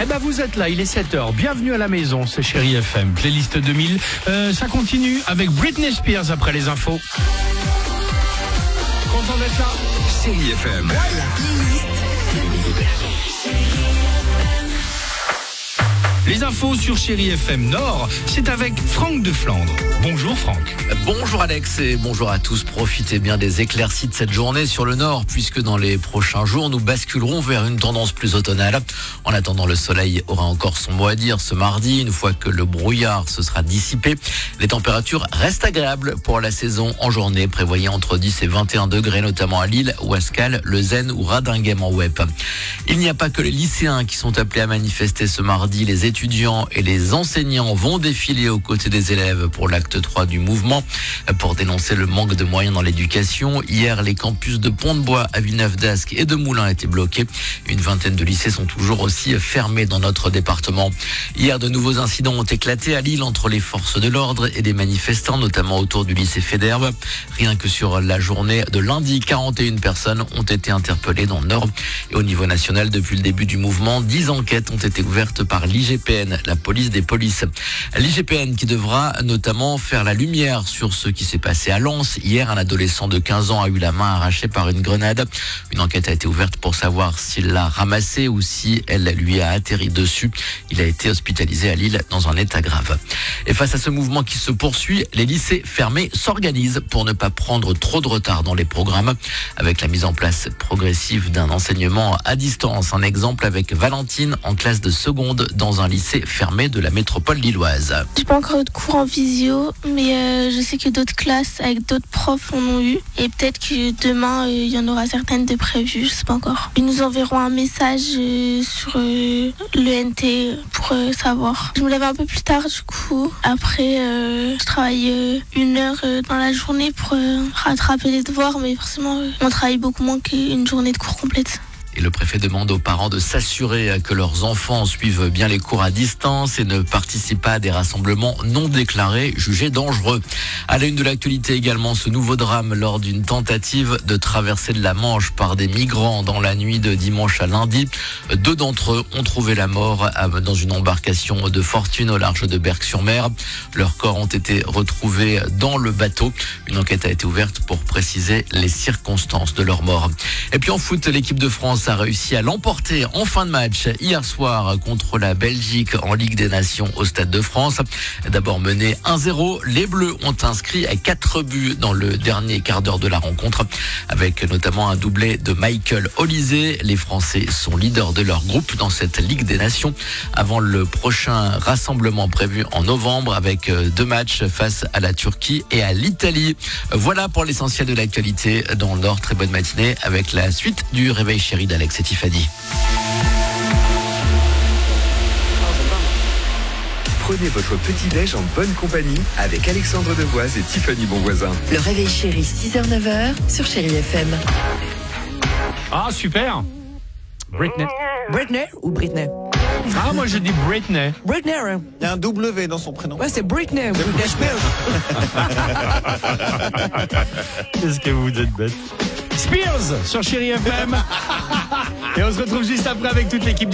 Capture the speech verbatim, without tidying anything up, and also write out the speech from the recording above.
Eh ben vous êtes là, il est sept heures. Bienvenue à la maison, c'est Chérie F M. Playlist deux mille. Euh, ça continue avec Britney Spears après les infos. Content d'être là. Chérie F M. Les infos sur Chérie F M Nord, c'est avec Franck de Flandre. Bonjour Franck. Bonjour Alex et bonjour à tous. Profitez bien des éclaircies de cette journée sur le Nord, puisque dans les prochains jours, nous basculerons vers une tendance plus automnale. En attendant, le soleil aura encore son mot à dire ce mardi. Une fois que le brouillard se sera dissipé, les températures restent agréables pour la saison en journée. Prévoyez entre dix et vingt et un degrés, notamment à Lille, Ouascal, Lezennes ou Radinguem en Wep. Il n'y a pas que les lycéens qui sont appelés à manifester ce mardi. Les étudiants et les enseignants vont défiler aux côtés des élèves pour l'acte trois du mouvement pour dénoncer le manque de moyens dans l'éducation. Hier, les campus de Pont-de-Bois, à Villeneuve-d'Ascq et de Moulins étaient bloqués. Une vingtaine de lycées sont toujours aussi fermés dans notre département. Hier, de nouveaux incidents ont éclaté à Lille entre les forces de l'ordre et des manifestants, notamment autour du lycée Fédère. Rien que sur la journée de lundi, quarante et une personnes ont été interpellées dans le Nord. Et au niveau national, depuis le début du mouvement, dix enquêtes ont été ouvertes par l'I G P N, la police des polices. L'I G P N qui devra notamment faire la lumière sur ce qui s'est passé à Lens. Hier, un adolescent de quinze ans a eu la main arrachée par une grenade. Une enquête a été ouverte pour savoir s'il l'a ramassée ou si elle lui a atterri dessus. Il a été hospitalisé à Lille dans un état grave. Et face à ce mouvement qui se poursuit, les lycées fermés s'organisent pour ne pas prendre trop de retard dans les programmes, avec la mise en place progressive d'un enseignement à distance. Un exemple avec Valentine en classe de seconde dans un lycée fermé de la métropole lilloise. J'ai pas encore eu de cours en visio, mais euh, je sais que d'autres classes avec d'autres profs en ont eu. Et peut-être que demain, il euh, y en aura certaines de prévues, je sais pas encore. Ils nous enverront un message euh, sur euh, le N T pour euh, savoir. Je me lève un peu plus tard du coup. Après, euh, je travaille euh, une heure euh, dans la journée pour euh, rattraper les devoirs, mais forcément, euh, on travaille beaucoup moins qu'une journée de cours complète. Et le préfet demande aux parents de s'assurer que leurs enfants suivent bien les cours à distance et ne participent pas à des rassemblements non déclarés jugés dangereux. À la une de l'actualité également, ce nouveau drame lors d'une tentative de traversée de la Manche par des migrants dans la nuit de dimanche à lundi. Deux d'entre eux ont trouvé la mort dans une embarcation de fortune au large de Berck-sur-Mer. Leurs corps ont été retrouvés dans le bateau. Une enquête a été ouverte pour préciser les circonstances de leur mort. Et puis en foot, l'équipe de France a réussi à l'emporter en fin de match hier soir contre la Belgique en Ligue des Nations au Stade de France. D'abord mené un zéro, les Bleus ont inscrit quatre buts dans le dernier quart d'heure de la rencontre, avec notamment un doublé de Michael Olysée. Les Français sont leaders de leur groupe dans cette Ligue des Nations avant le prochain rassemblement prévu en novembre avec deux matchs face à la Turquie et à l'Italie. Voilà pour l'essentiel de l'actualité dans le Nord. Très bonne matinée avec la suite du Réveil Chéri d'Alex et Tiffany. Prenez votre petit-déj en bonne compagnie avec Alexandre Devoise et Tiffany Bonvoisin. Le Réveil Chéri, six heures neuf heures sur Chérie F M. Ah super. Britney. Britney ou Britney? Ah moi je dis Britney. Britney, hein. Il y a un W dans son prénom. Ouais, c'est Britney. Britney Spears. Qu'est-ce que vous êtes bête. Spears sur Chérie F M. Et on se retrouve juste après avec toute l'équipe du